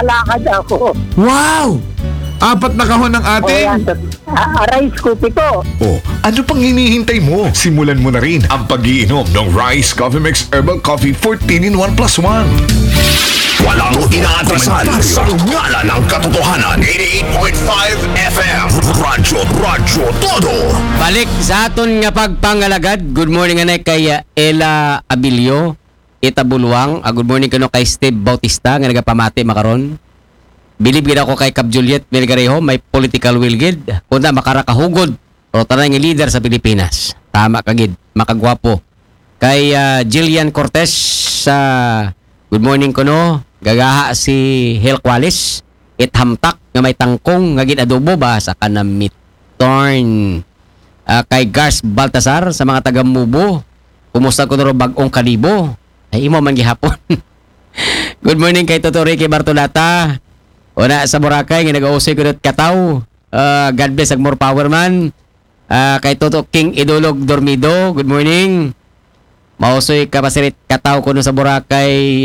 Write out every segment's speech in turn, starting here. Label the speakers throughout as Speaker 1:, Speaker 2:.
Speaker 1: Lakad ako.
Speaker 2: Wow! 4 na kahon ng
Speaker 1: O
Speaker 2: ating...
Speaker 1: yan, rice cookie ko.
Speaker 2: Oh, ano pang hinihintay mo? Simulan mo na rin ang pag-iinom ng Rice Coffee Mix Herbal Coffee 14 in 1 plus 1.
Speaker 3: Walang inaatrasan sa ngalan ng katotohanan. 88.5 FM Radyo Todo.
Speaker 4: Balik sa aton nga pagpangalagad. Good morning anay kay Ella Abilio, Ita Buluang. Good morning kano kay Steve Bautista nga nagapamati makaron. Bilib gid ako kay Cap Juliet Melgarejo, may political will gid. Kundi makarakahugod o tanay nga leader sa Pilipinas. Tama ka gid, makagwapo. Kay Jillian Cortez sa good morning kuno. Gagaha si Hel Qualis. Ithamtak nga may tangkong nga gid adobo ba sa kanamit. Torn. Kay Gars Baltasar sa mga taga Mubo. Kumusta ko naro bag-ong kalibo? Ay imo man gihapon. Good morning kay Toto Ricky Bartolata. Una sa Boracay nga nag-uusay ko kataw. God bless ag more power man. Kay Toto King Idolog Dormido. Good morning. Mausoy ka pasirit kataw ko no sa Boracay.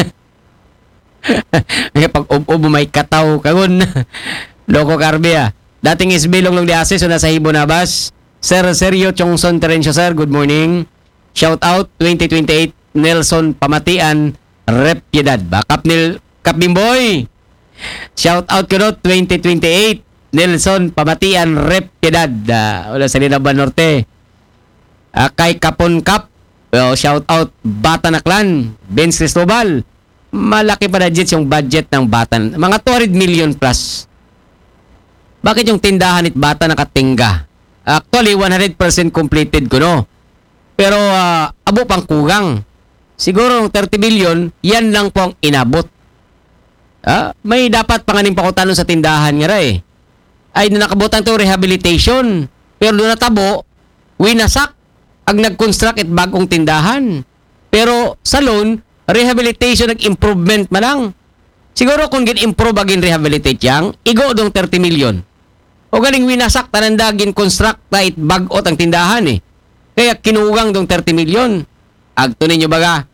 Speaker 4: May pag-ub-ub may kataw kagon. Loko Carbia. Dating isbilong long diase so nasa Hibo Nabas. Sir Sergio Chongson Terencio sir, good morning. Shout out 2028 Nelson Pamatian Rep Piedad. Bakap nil Kapbimboy. Shout out ko no 2028 Nelson Pamatian Rep Piedad. Wala sa Linaban Norte. Kay Kapon Kap. Well, shout out Bata Naklan, Benz Cristobal. Malaki pa na yung budget ng Bata. Mga 200 million plus. Bakit yung tindahan at Bata nakatingga? Actually, 100% completed ko, no? Pero, abo pang kugang. Siguro ng 30 billion, yan lang po ang inabot. May dapat panganing pakutanon sa tindahan nga eh. Ay, nakabutan to rehabilitation. Pero doon natabo, winasak ang nag-construct at bagong tindahan. Pero, sa loan, rehabilitation nag-improvement man lang. Siguro kung gin-improve agin rehabilitate yang, igo dong 30 million. O galing winasak, tananda gin-construct na itbagot ang tindahan eh. Kaya kinugang dong 30 million. Agto ninyo baga.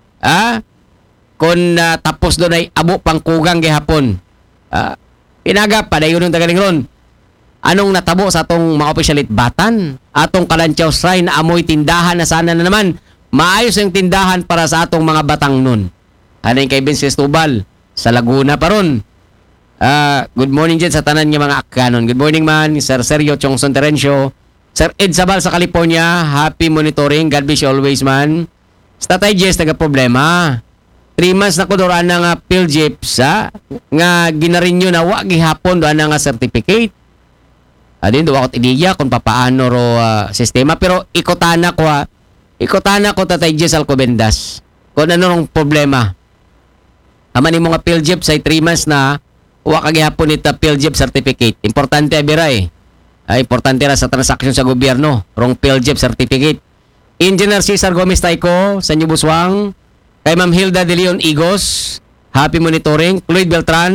Speaker 4: Kung tapos doon ay abo pang kugang gihapon. Pinaga, padayon ng tagaling ron. Anong natabo sa atong mga opisyalit batan? Atong Kalantyaw Shrine na amoy tindahan na sana na naman maayos yung tindahan para sa atong mga batang nun. Haning kay Vince Cristobal sa Laguna pa ron. Good morning dyan sa tanan ng mga akanon. Good morning man, Sir Sergio Chongson Terencio. Sir Ed Sabal sa California. Happy monitoring. God bless you always man. Sa Tatay Jess, taga-problema. 3 months na ko doon nga PhilJips nga ginarinyo na wag gihapon doon nga certificate. Adin doon ako ideya kung papaano ro sistema. Pero ikotana ko Tatay Jess Alcobendas. Kung ano nung problema. Aman ni mga PhilJips ay 3 months na wa kagihapon ita PhilJips certificate. Importante abira eh. Importante ra sa transaksyon sa gobyerno. Rong PhilJips certificate. Engineer Cesar Gomez Taiko sa New Buswang. Kay Ma'am Hilda De Leon Igos. Happy monitoring. Floyd Beltran.